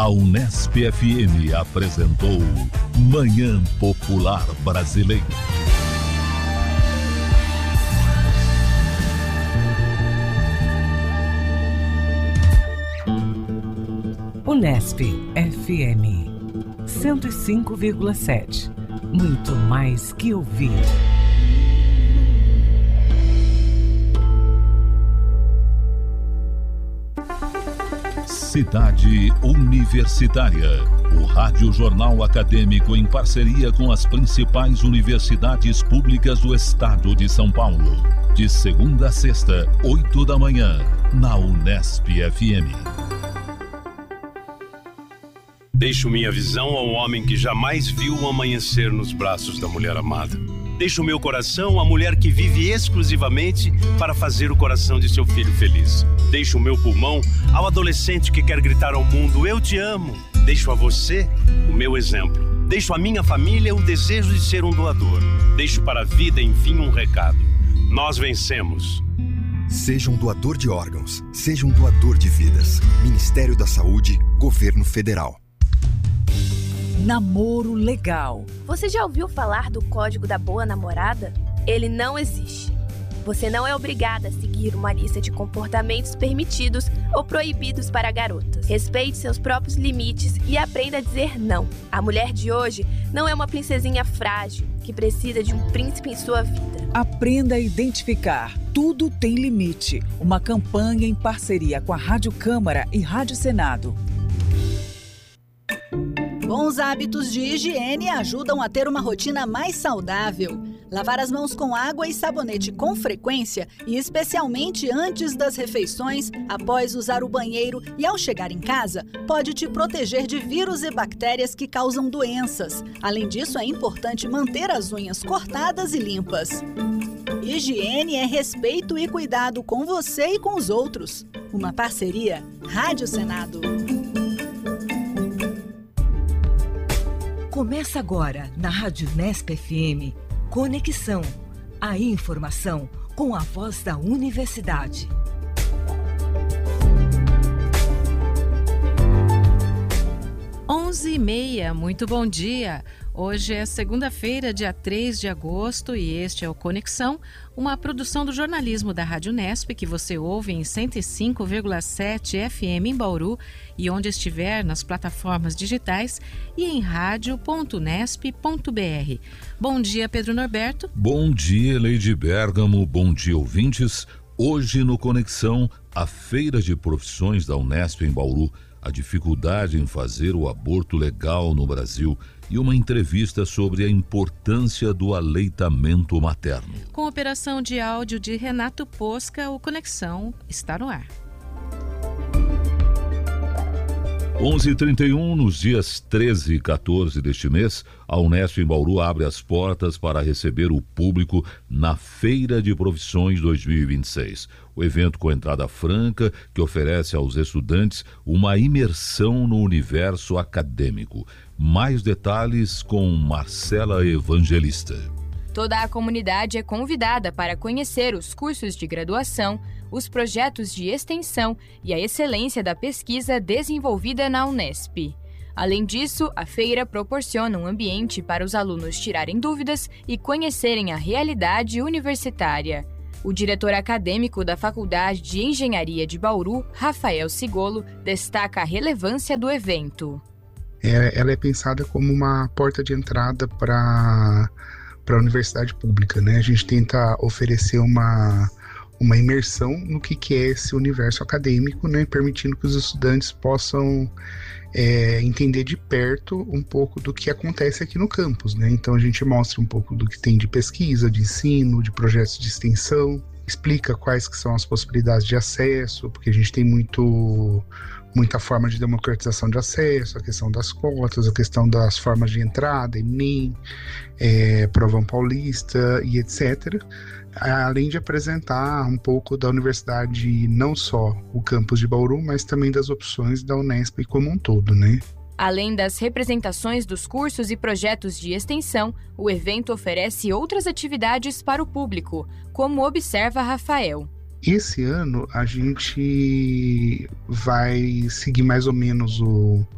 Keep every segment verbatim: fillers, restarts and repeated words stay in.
A Unesp F M apresentou Manhã Popular Brasileira. Unesp F M cento e cinco vírgula sete. Muito mais que ouvir. Cidade Universitária. O Rádio Jornal Acadêmico em parceria com as principais universidades públicas do estado de São Paulo. De segunda a sexta, oito da manhã, na Unesp F M. Deixo minha visão ao homem que jamais viu o amanhecer nos braços da mulher amada. Deixo meu coração à mulher que vive exclusivamente para fazer o coração de seu filho feliz. Deixo o meu pulmão ao adolescente que quer gritar ao mundo: eu te amo. Deixo a você o meu exemplo. Deixo à minha família o desejo de ser um doador. Deixo para a vida, enfim, um recado: nós vencemos. Seja um doador de órgãos, seja um doador de vidas. Ministério da Saúde, Governo Federal. Namoro legal. Você já ouviu falar do Código da Boa Namorada? Ele não existe. Você não é obrigada a seguir uma lista de comportamentos permitidos ou proibidos para garotas. Respeite seus próprios limites e aprenda a dizer não. A mulher de hoje não é uma princesinha frágil que precisa de um príncipe em sua vida. Aprenda a identificar. Tudo tem limite. Uma campanha em parceria com a Rádio Câmara e Rádio Senado. Bons hábitos de higiene ajudam a ter uma rotina mais saudável. Lavar as mãos com água e sabonete com frequência e especialmente antes das refeições, após usar o banheiro e ao chegar em casa, pode te proteger de vírus e bactérias que causam doenças. Além disso, é importante manter as unhas cortadas e limpas. Higiene é respeito e cuidado com você e com os outros. Uma parceria Rádio Senado. Começa agora, na Rádio Unesp F M, Conexão, a informação com a voz da universidade. onze e meia, muito bom dia. Hoje é segunda-feira, dia três de agosto, e este é o Conexão, uma produção do jornalismo da Rádio Unesp que você ouve em cento e cinco vírgula sete F M em Bauru e onde estiver nas plataformas digitais e em rádio ponto unesp ponto b r. Bom dia, Pedro Norberto. Bom dia, Leide Bergamo. Bom dia, ouvintes. Hoje no Conexão, a Feira de Profissões da Unesp em Bauru, a dificuldade em fazer o aborto legal no Brasil e uma entrevista sobre a importância do aleitamento materno. Com operação de áudio de Renato Posca, o Conexão está no ar. onze e trinta e um, nos dias treze e quatorze deste mês, a Unesp em Bauru abre as portas para receber o público na Feira de Profissões dois mil e vinte e seis. O evento com entrada franca que oferece aos estudantes uma imersão no universo acadêmico. Mais detalhes com Marcela Evangelista. Toda a comunidade é convidada para conhecer os cursos de graduação, os projetos de extensão e a excelência da pesquisa desenvolvida na Unesp. Além disso, a feira proporciona um ambiente para os alunos tirarem dúvidas e conhecerem a realidade universitária. O diretor acadêmico da Faculdade de Engenharia de Bauru, Rafael Sigolo, destaca a relevância do evento. É, ela é pensada como uma porta de entrada para para a universidade pública, né? A gente tenta oferecer uma, uma imersão no que, que é esse universo acadêmico, né? Permitindo que os estudantes possam é, entender de perto um pouco do que acontece aqui no campus, né? Então a gente mostra um pouco do que tem de pesquisa, de ensino, de projetos de extensão, explica quais que são as possibilidades de acesso, porque a gente tem muito... muita forma de democratização de acesso, a questão das cotas, a questão das formas de entrada, Enem, é, Provão Paulista e etcétera. Além de apresentar um pouco da universidade, não só o campus de Bauru, mas também das opções da Unesp como um todo, né? Além das representações dos cursos e projetos de extensão, o evento oferece outras atividades para o público, como observa Rafael. Esse ano a gente vai seguir mais ou menos o,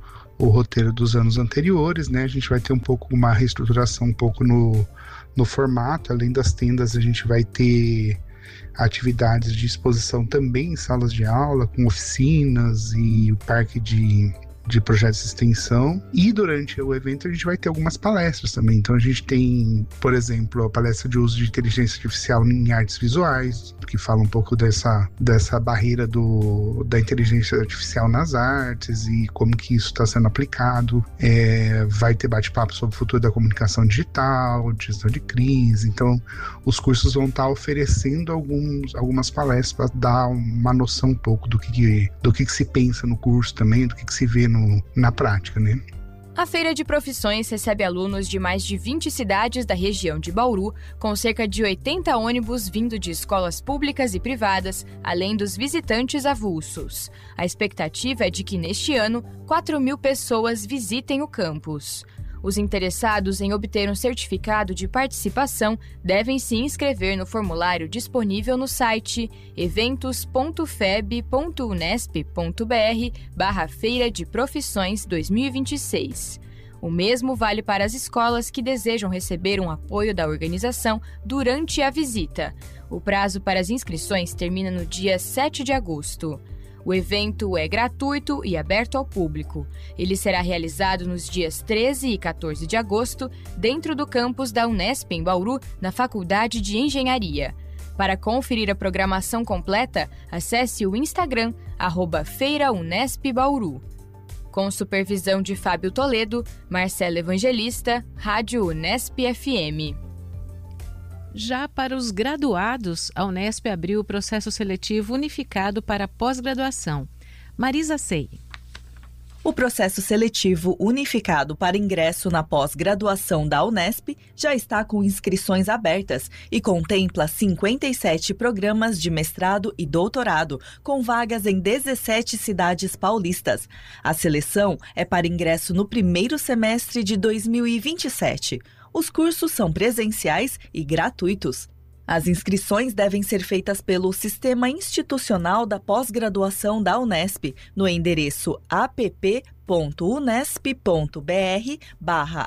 o roteiro dos anos anteriores, né? A gente vai ter um pouco uma reestruturação um pouco no, no formato. Além das tendas, a gente vai ter atividades de exposição também em salas de aula, com oficinas e o parque de de projetos de extensão, e durante o evento a gente vai ter algumas palestras também. Então a gente tem, por exemplo, a palestra de uso de inteligência artificial em artes visuais, que fala um pouco dessa, dessa barreira do, da inteligência artificial nas artes e como que isso está sendo aplicado. É, vai ter bate-papo sobre o futuro da comunicação digital, gestão de crise. Então os cursos vão estar oferecendo alguns, algumas palestras para dar uma noção um pouco do que, do que, que se pensa no curso também, do que, que se vê No, na prática, né? A Feira de Profissões recebe alunos de mais de vinte cidades da região de Bauru, com cerca de oitenta ônibus vindo de escolas públicas e privadas, além dos visitantes avulsos. A expectativa é de que, neste ano, quatro mil pessoas visitem o campus. Os interessados em obter um certificado de participação devem se inscrever no formulário disponível no site eventos ponto feb ponto unesp ponto br barra Feira de Profissões dois mil e vinte e seis. O mesmo vale para as escolas que desejam receber um apoio da organização durante a visita. O prazo para as inscrições termina no dia sete de agosto. O evento é gratuito e aberto ao público. Ele será realizado nos dias treze e quatorze de agosto, dentro do campus da Unesp em Bauru, na Faculdade de Engenharia. Para conferir a programação completa, acesse o Instagram, arroba Feira Unesp Bauru. Com supervisão de Fábio Toledo, Marcelo Evangelista, Rádio Unesp F M. Já para os graduados, a Unesp abriu o processo seletivo unificado para pós-graduação. Marisa Sei. O processo seletivo unificado para ingresso na pós-graduação da Unesp já está com inscrições abertas e contempla cinquenta e sete programas de mestrado e doutorado, com vagas em dezessete cidades paulistas. A seleção é para ingresso no primeiro semestre de dois mil e vinte e sete. Os cursos são presenciais e gratuitos. As inscrições devem ser feitas pelo Sistema Institucional da Pós-Graduação da Unesp, no endereço app ponto unesp ponto br barra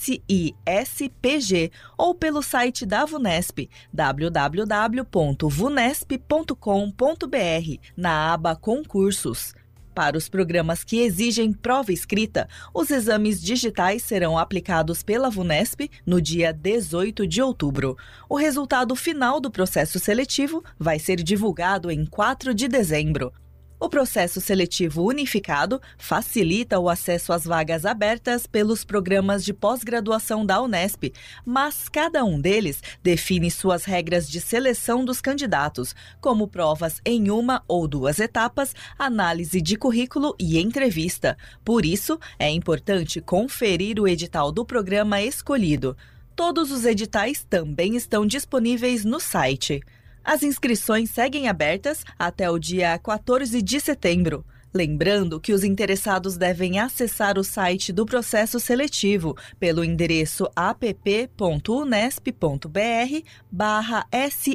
sispg ou pelo site da Vunesp, w w w ponto vunesp ponto com ponto br, na aba Concursos. Para os programas que exigem prova escrita, os exames digitais serão aplicados pela Vunesp no dia dezoito de outubro. O resultado final do processo seletivo vai ser divulgado em quatro de dezembro. O processo seletivo unificado facilita o acesso às vagas abertas pelos programas de pós-graduação da Unesp, mas cada um deles define suas regras de seleção dos candidatos, como provas em uma ou duas etapas, análise de currículo e entrevista. Por isso, é importante conferir o edital do programa escolhido. Todos os editais também estão disponíveis no site. As inscrições seguem abertas até o dia quatorze de setembro. Lembrando que os interessados devem acessar o site do processo seletivo pelo endereço app ponto unesp ponto br barra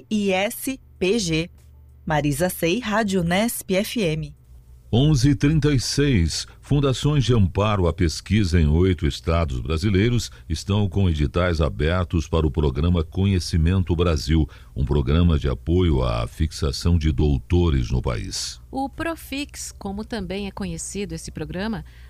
sispg. Marisa Sei, Rádio Unesp F M. onze e trinta e seis. Fundações de amparo à pesquisa em oito estados brasileiros estão com editais abertos para o programa Conhecimento Brasil, um programa de apoio à fixação de doutores no país. O Profix, como também é conhecido esse programa,